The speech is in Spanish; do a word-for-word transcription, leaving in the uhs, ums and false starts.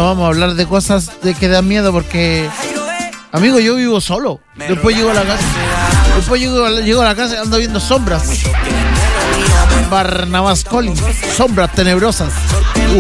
no vamos a hablar de cosas de que dan miedo porque, amigo, yo vivo solo. Después llego a la casa. Después llego, llego a la casa y ando viendo sombras. Barnabas Collins, sombras tenebrosas. Uh.